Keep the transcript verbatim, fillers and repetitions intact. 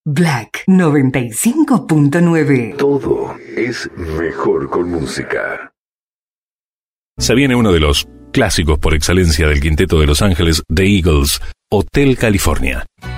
Black noventa y cinco punto nueve. Todo es mejor con música. Se viene uno de los clásicos por excelencia del quinteto de Los Ángeles, The Eagles, Hotel California.